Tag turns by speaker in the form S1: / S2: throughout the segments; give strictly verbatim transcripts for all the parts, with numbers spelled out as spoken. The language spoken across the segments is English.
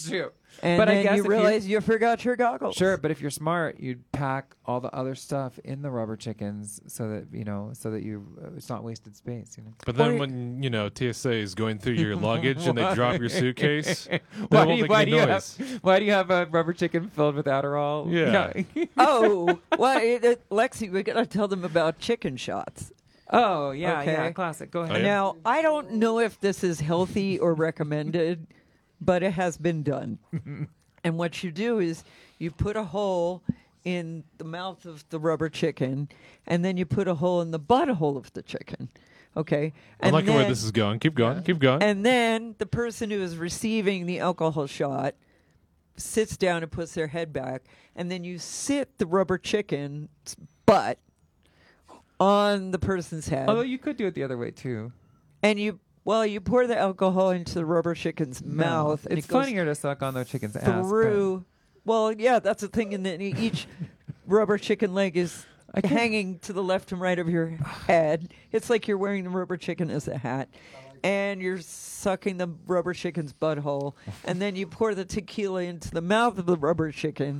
S1: That's true.
S2: And
S1: but
S2: then
S1: I guess
S2: you
S1: if
S2: realize you forgot your goggles.
S1: Sure, but if you're smart, you'd pack all the other stuff in the rubber chickens so that you know, so that you uh, it's not wasted space. You know.
S3: But then
S2: Or-
S3: when, you know, T S A is going through your luggage and they drop your suitcase, they
S1: Why
S3: won't
S1: do, you,
S3: make
S1: why,
S3: any
S1: do you
S3: noise.
S1: have, why do you have a rubber chicken filled with Adderall?
S3: Yeah.
S2: Oh, well, it, it, Lexi, we got to tell them about chicken shots.
S1: oh, yeah,
S2: Okay.
S1: yeah, classic. Go ahead.
S3: Oh, yeah?
S2: Now, I don't know if this is healthy or recommended, but it has been done. And what you do is you put a hole in the mouth of the rubber chicken, and then you put a hole in the butthole of the chicken. Okay?
S3: I'm
S2: And
S3: liking where
S2: then-
S3: this is going. Keep going. Keep going.
S2: And then the person who is receiving the alcohol shot sits down and puts their head back, and then you sit the rubber chicken's butt on the person's head,
S1: Although you could do it the other way too.
S2: and you well you pour the alcohol into the rubber chicken's mouth. And
S1: It's
S2: it goes
S1: funnier to suck on the chicken's ass.
S2: through. Well, yeah, that's the thing. And then e- each rubber chicken leg is
S1: I can't-
S2: hanging to the left and right of your head. It's like you're wearing the rubber chicken as a hat. And you're sucking the rubber chicken's butthole. And then you pour the tequila into the mouth of the rubber chicken.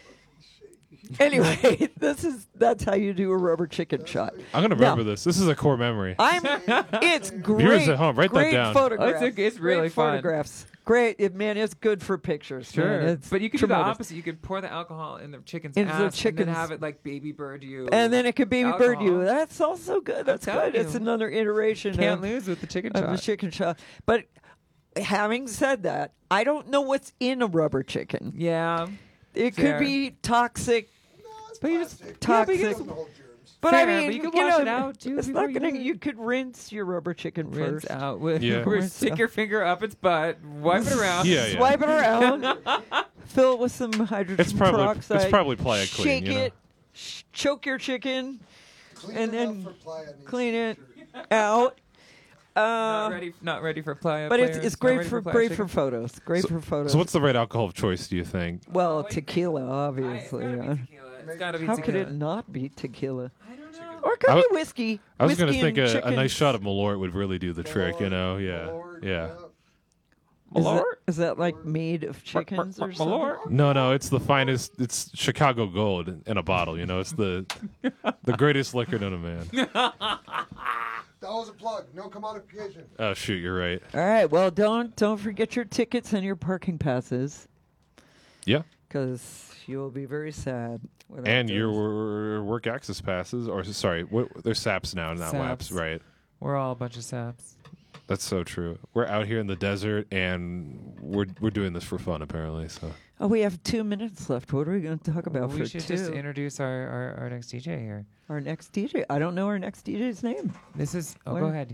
S2: Anyway, this is that's how you do a rubber chicken shot.
S3: I'm going to
S2: Now,
S3: remember this. This is a core memory.
S2: I'm. It's great.
S3: Viewers at home, write that
S2: great
S3: down.
S2: Photographs.
S1: Oh, it's a- it's really
S2: great
S1: fun.
S2: photographs. Great, it, man. It's good for pictures.
S1: Sure,
S2: man. It's
S1: but you could do the
S2: tremendous.
S1: opposite. You could pour the alcohol in the chicken's
S2: Into
S1: ass
S2: the
S1: and
S2: chicken's-
S1: then have it like baby bird you.
S2: And then it could baby bird you.
S1: alcohol.
S2: That's also good. That's
S1: telling
S2: good. It's
S1: you.
S2: another iteration
S1: Can't
S2: of,
S1: lose with the chicken
S2: of the
S1: shot.
S2: chicken shot. But having said that, I don't know what's in a rubber chicken.
S1: Yeah,
S2: It
S1: Fair.
S2: could be toxic.
S1: but you just
S2: Toxic.
S1: Yeah, but you,
S4: The whole germs.
S2: But
S1: Fair,
S2: I mean,
S1: but you could
S2: know,
S1: wash it out, too,
S2: It's
S1: before
S2: not
S1: you
S2: gonna.
S1: do it.
S2: You could rinse your rubber chicken
S1: rinse
S2: first.
S1: out with
S3: Yeah.
S1: or
S2: Rinse
S1: stick
S2: out.
S1: your finger up its butt, wipe it around.
S3: Yeah, yeah.
S2: Swipe it around. Fill it with some hydrogen
S3: It's probably
S2: peroxide.
S3: it's probably play it clean.
S2: Shake
S3: you know?
S2: it. Sh- choke your chicken.
S4: Clean
S2: And
S4: enough
S2: then
S4: for Playa needs
S2: clean it
S4: t-shirt.
S2: out.
S1: Not
S2: Uh,
S1: ready, not ready for playa.
S2: but it's
S1: players,
S2: it's
S1: not
S2: great
S1: ready
S2: for
S1: playa
S2: great
S1: chicken.
S2: for photos. Great for photos.
S3: So what's the right alcohol of choice, do you think?
S2: well, tequila, obviously. uh,
S1: It's gotta be
S2: How
S1: tequila.
S2: could it not be tequila?
S1: I don't know.
S2: Or it could
S3: I
S2: be
S3: w-
S2: whiskey.
S3: I was
S2: going to
S3: think a, a nice shot of Malort would really do the trick, you know? Yeah.
S4: Lord,
S3: Yeah.
S2: Is that,
S1: Malort?
S2: is that like made of chickens or something?
S1: Malort?
S3: No, no, it's the finest. It's Chicago Gold in a bottle. You know, it's the the greatest liquor known to man.
S4: That was a plug. No commodification.
S3: Oh shoot, you're right.
S2: All right. Well, don't don't forget your tickets and your parking passes,
S3: Yeah,
S2: because you will be very sad. without
S3: and
S2: those.
S3: your work access passes, or sorry, what, they're S A Ps now, not
S1: Saps.
S3: W A Ps, right?
S1: We're all a bunch of saps.
S3: That's so true. We're out here in the desert, and we're we're doing this for fun, apparently. So
S2: Oh, we have two minutes left. What are we going to talk about
S1: we
S2: for
S1: should
S2: two?
S1: just introduce our, our, our next D J here.
S2: Our next D J. I don't know our next D J's name.
S1: This is. Oh,
S2: What?
S1: go ahead.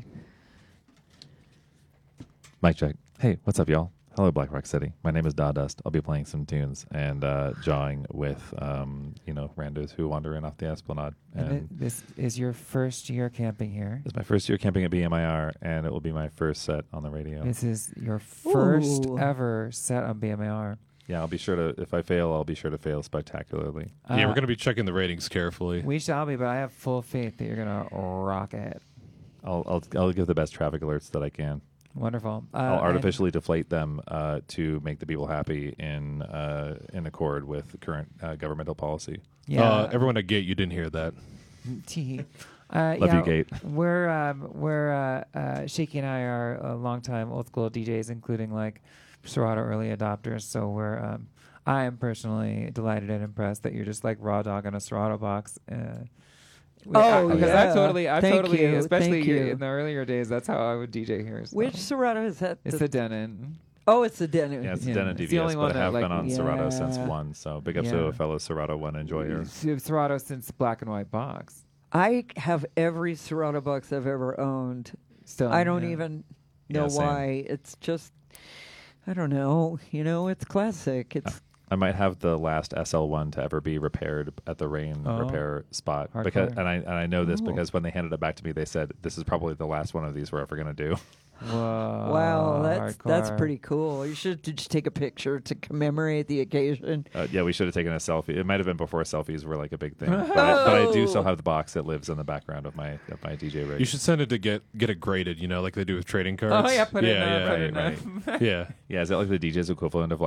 S5: Mic check. Hey, what's up, y'all? Hello, Black Rock City. My name is Dawdust. I'll be playing some tunes and uh, jawing with, um, you know, randos who wander in off the Esplanade.
S1: And
S5: And
S1: thi- this is your first year camping here.
S5: it's my first year camping at B M I R, and it will be my first set on the radio.
S1: This is your first
S2: Ooh.
S1: ever set on B M A R.
S5: Yeah, I'll be sure to. If I fail, I'll be sure to fail spectacularly.
S3: yeah,
S1: Uh,
S3: we're gonna be checking the ratings carefully.
S1: We shall be, but I have full faith that you're gonna rock it.
S5: I'll I'll, I'll give the best traffic alerts that I can.
S1: Wonderful. Uh,
S5: I'll
S1: and-
S5: artificially deflate them uh, to make the people happy in uh, in accord with current uh, governmental policy.
S1: Yeah.
S3: Uh, everyone at Gate, you didn't hear that.
S1: Tee. Uh,
S5: Love
S1: yeah,
S5: you, Gate.
S1: We're um, we're uh, uh, Shaky and I are uh, longtime old school D Js, including like Serato early adopters. So we're um, I am personally delighted and impressed that you're just like raw dog on a Serato box. Uh, we-
S2: Oh,
S1: I- 'cause
S2: yeah.
S1: I totally, I
S2: Thank
S1: totally,
S2: you,
S1: especially
S2: thank you.
S1: in the earlier days. That's how I would D J here. so.
S2: Which Serato is that?
S1: It's the Denon.
S2: oh, it's the Denon.
S5: Yeah, it's
S1: Yeah,
S5: the Denon
S1: it's the only
S5: D V S,
S1: one
S5: but I
S1: that,
S5: have
S1: like,
S5: been on Serato since
S2: yeah.
S5: one. So big up
S1: Yeah.
S5: to a fellow Serato one enjoyer.
S1: Serato since the black and white box.
S2: I have every Serato box I've ever owned.
S1: Still,
S2: I don't
S1: yeah.
S2: even know
S5: Yeah, same.
S2: why. It's just, I don't know. You know, it's classic. It's
S5: I might have the last S L one to ever be repaired at the Rain
S1: Oh.
S5: repair spot,
S1: Hardcore.
S5: because and I and I know this
S2: Oh.
S5: because when they handed it back to me, they said this is probably the last one of these we're ever gonna do.
S1: Whoa,
S2: wow. That's that's
S1: hardcore.
S2: pretty cool. You should just take a picture to commemorate the occasion.
S5: Uh, yeah, we should have taken a selfie. It might have been before selfies were like a big thing, but, I, but I do still have the box that lives in the background of my of my D J rig.
S3: You should send it to get get it graded, you know, like they do with trading cards.
S1: Oh yeah, put it
S3: yeah,
S1: in. Uh,
S3: yeah,
S1: put it in.
S5: right,
S1: uh,
S3: yeah.
S5: yeah, is that like the D J's equivalent of